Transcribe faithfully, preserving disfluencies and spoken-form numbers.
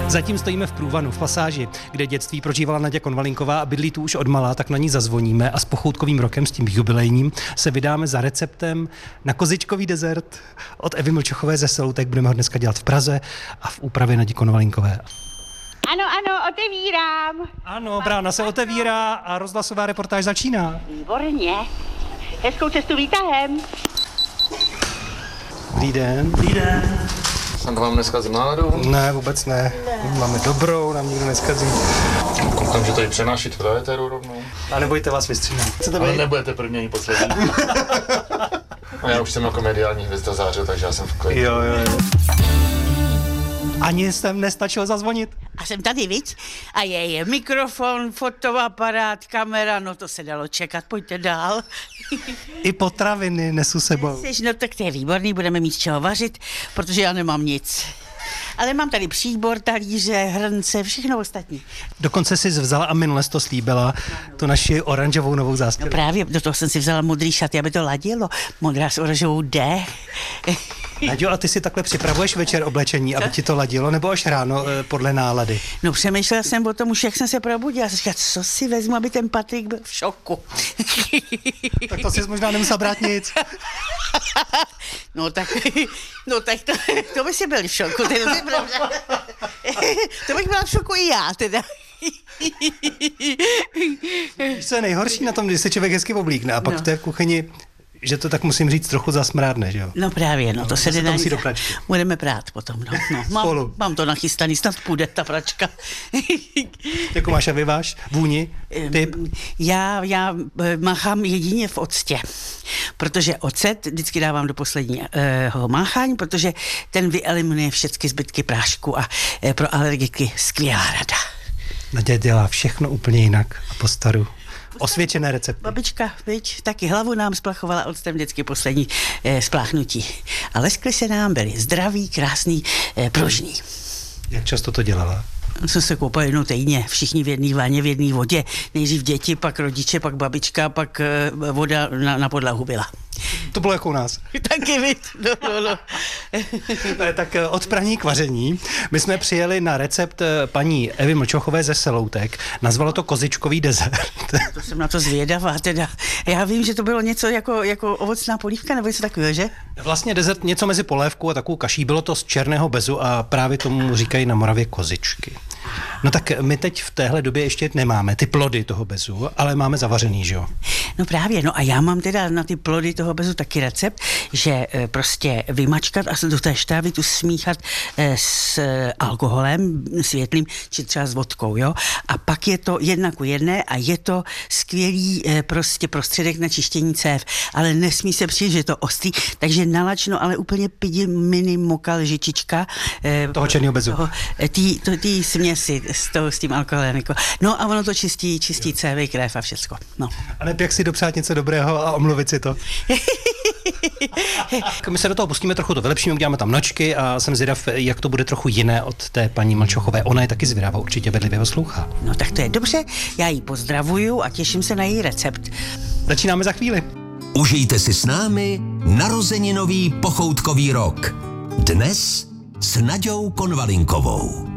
Zatím stojíme v Průvanu, v pasáži, kde dětství prožívala Naďa Konvalinková a bydlí tu už odmala, tak na ní zazvoníme a s pochoutkovým rokem, s tím jubilejním, se vydáme za receptem na kozičkový dezert od Evy Mlčochové ze Seloutek. Budeme ho dneska dělat v Praze a v úpravě Nadi Konvalinkové. Ano, ano, otevírám. Ano, brána se otevírá a rozhlasová reportáž začíná. Výborně. Hezkou cestu výtahem. Dobrý den. Dobrý den. Jsem to mám neskazím náladu? Ne, vůbec ne. ne. Máme dobrou, nám nikdo neskazí. Koukám, že tady přenášit do éteru rovnou. A nebojte, vás vystřídám. Ale nebudete první ani poslední. A já už jsem jako mediální hvězda zářil, takže já jsem v klidu. Jo, jo, jo. Ani jsem nestačil zazvonit. A jsem tady, viď? A je, je mikrofon, fotoaparát, kamera, no to se dalo čekat, pojďte dál. I potraviny nesu sebou. Jseš, no tak to je výborný, budeme mít z čeho vařit, protože já nemám nic. Ale mám tady příbor, talíře, hrnce, všechno ostatní. Dokonce jsi vzala a minule jsi to slíbila, tu naši oranžovou novou No zástěru. právě, do toho jsem si vzala modrý šaty, aby to ladilo. Modrá s oranžovou D. Naďo, a ty si takhle připravuješ večer oblečení, aby ti to ladilo, nebo až ráno eh, podle nálady? No přemýšlela jsem o tom už, jak jsem se probudila. Jsem říkala, co si vezmu, aby ten Patrik byl v šoku. Tak to jsi možná nemusela brát nic. No tak, no tak to, to by si byl v šoku. To, to, to bych byla v šoku i já teda. Víš, co je nejhorší na tom, když se člověk hezky oblíkne a pak No. v té kuchyni, že to tak musím říct trochu zasmrádne, že jo? No právě, no to No, se to se nedá to musí nic- do pračky. Budeme prát potom, no. no mám, Spolu. mám to nachystaný, snad půjde ta pračka. Jako máš a vyváš, vůni, typ. Já, já eh, máchám jedině v octě, protože ocet vždycky dávám do posledního máchání, protože ten vyeliminuje všechny zbytky prášku a eh, pro alergiky skvělá rada. Naďa dělá všechno úplně jinak a po staru. Osvědčené recepty. Babička, viď, taky hlavu nám splachovala octem vždycky poslední eh, spláchnutí. A leskly se nám, byli zdraví, krásný, eh, pružný. Jak často to dělala? Jsme se koupali jednou týdně, všichni v jedné vaně, v jedné vodě. Nejdřív děti, pak rodiče, pak babička, pak eh, voda na, na podlahu byla. To bylo jako u nás. Taky vid, no, no, no. Ne, tak eh, od praní k vaření. My jsme přijeli na recept eh, paní Evy Mlčochové ze Seloutek. Nazvalo to kozičkový dezert. To jsem na to zvědavá teda. Já vím, že to bylo něco jako, jako ovocná polívka nebo něco takového, že? Vlastně dezert něco mezi polévkou a takovou kaší. Bylo to z černého bezu a právě tomu říkají na Moravě kozičky. No tak my teď v téhle době ještě nemáme ty plody toho bezu, ale máme zavařený, že jo? No právě, no a já mám teda na ty plody toho bezu taky recept, že e, prostě vymačkat a do té štávy tu smíchat e, s e, alkoholem světlým, či třeba s vodkou, jo? A pak je to jedna ku jedné a je to skvělý e, prostě prostředek na čištění cév, ale nesmí se přijít, že je to ostrý, takže nalačno, ale úplně pidi mini moka lžičička. E, Toho černého bezu. Toho, e, tý, to, tý směsi s, to, s tím alkoholem, jako. No a ono to čistí, čistí cévy, krev a všecko, no. A ne, jak si dopřát něco dobrého a omluvit si to. My se do toho pustíme trochu, to vylepšíme, uděláme tam nočky a jsem zvědav, jak to bude trochu jiné od té paní Mlčochové. Ona je taky zvědavá, určitě bedlivě poslouchá. No tak to je dobře, já ji pozdravuju a těším se na její recept. Začínáme za chvíli. Užijte si s námi narozeninový pochoutkový rok. Dnes s Naďou Konvalinkovou.